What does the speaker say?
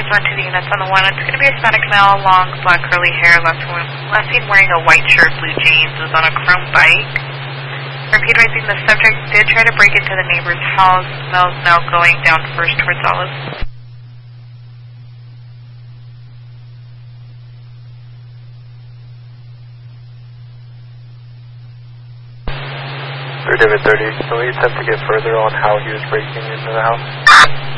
1 to the units on the 1. It's going to be a Hispanic male, long, black, curly hair, last seen wearing a white shirt, blue jeans, was on a chrome bike. Repeat raising, the subject did try to break into the neighbor's house. Smells now going down first towards Olive. David 30, can we attempt to get further on how he was breaking into the house?